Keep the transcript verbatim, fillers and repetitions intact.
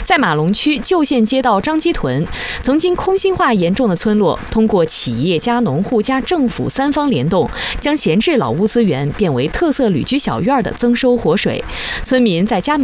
在马龙区旧县街道张基屯，曾经空心化严重的村落，通过企业加农户加政府三方联动，将闲置老屋资源变为特色旅居小院的增收活水。村民在家门